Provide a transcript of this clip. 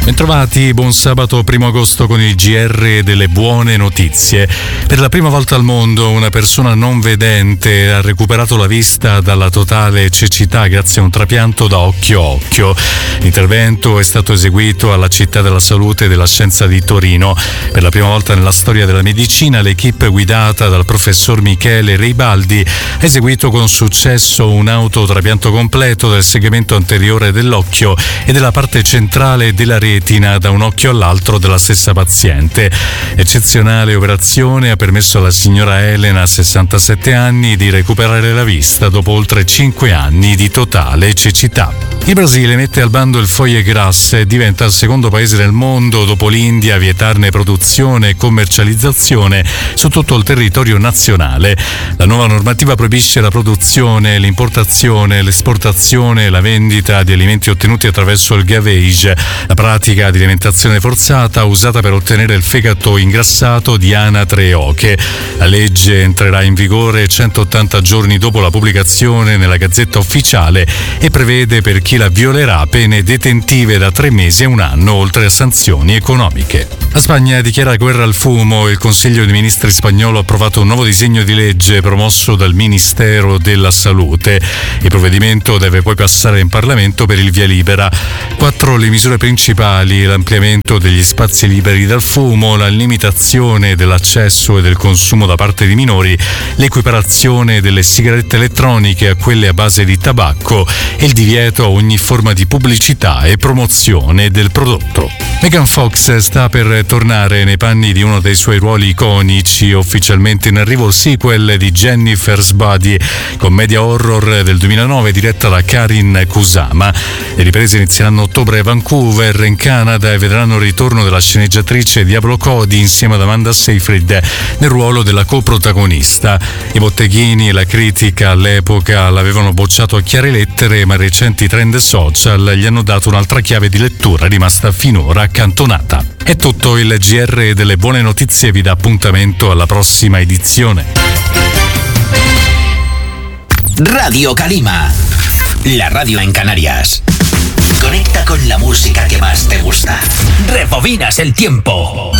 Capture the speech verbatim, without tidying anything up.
Bentrovati, buon sabato primo agosto con il G R delle buone notizie. Per la prima volta al mondo una persona non vedente ha recuperato la vista dalla totale cecità grazie a un trapianto da occhio a occhio. L'intervento è stato eseguito alla Città della Salute e della Scienza di Torino. Per la prima volta nella storia della medicina l'equipe guidata dal professor Michele Reibaldi ha eseguito con successo un autotrapianto completo del segmento anteriore dell'occhio e della parte centrale della retina da un occhio all'altro della stessa paziente. Eccezionale operazione ha permesso alla signora Elena, sessantasette anni, di recuperare la vista dopo oltre cinque anni di totale cecità. Il Brasile mette al bando il foie gras e diventa il secondo paese del mondo dopo l'India a vietarne produzione e commercializzazione su tutto il territorio nazionale. La nuova normativa proibisce la produzione, l'importazione, l'esportazione e la vendita di alimenti ottenuti attraverso il gavage, la pratica di alimentazione forzata usata per ottenere il fegato ingrassato di anatre e oche. La legge entrerà in vigore centottanta giorni dopo la pubblicazione nella Gazzetta Ufficiale e prevede per chi la violerà pene detentive da tre mesi a un anno, oltre a sanzioni economiche. La Spagna dichiara guerra al fumo e il Consiglio dei Ministri spagnolo ha approvato un nuovo disegno di legge promosso dal Ministero della Salute. Il provvedimento deve poi passare in Parlamento per il via libera. Quattro le misure principali: l'ampliamento degli spazi liberi dal fumo, la limitazione dell'accesso e del consumo da parte di minori, l'equiparazione delle sigarette elettroniche a quelle a base di tabacco e il divieto a ogni forma di pubblicità e promozione del prodotto. Megan Fox sta per tornare nei panni di uno dei suoi ruoli iconici. Ufficialmente in arrivo il sequel di Jennifer's Body, commedia horror del duemilanove diretta da Karin Kusama. Le riprese inizieranno a ottobre a Vancouver, in Canada, e vedranno il ritorno della sceneggiatrice Diablo Cody insieme ad Amanda Seyfried nel ruolo della coprotagonista. I botteghini e la critica all'epoca l'avevano bocciato a chiare lettere, ma i recenti trend social gli hanno dato un'altra chiave di lettura rimasta finora accantonata. È tutto, il G R delle buone notizie vi dà appuntamento alla prossima edizione. Radio Calima, la radio en Canarias. Conecta con la música que más te gusta. Rebobinas el tiempo.